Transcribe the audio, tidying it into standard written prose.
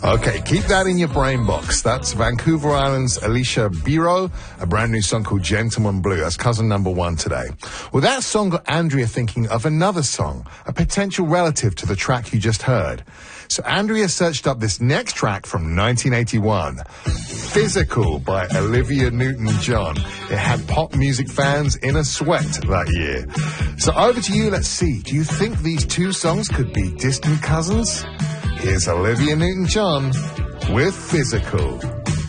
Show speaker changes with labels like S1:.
S1: Okay, keep that in your brain box. That's Vancouver Island's Alicia Biro, a brand new song called Gentleman Blue. That's cousin number one today. Well, that song got Andrea thinking of another song, a potential relative to the track you just heard. So Andrea searched up this next track from 1981, Physical by Olivia Newton-John. It had pop music fans in a sweat that year. So over to you, let's see. Do you think these two songs could be distant cousins? Here's Olivia Newton-John with Physical.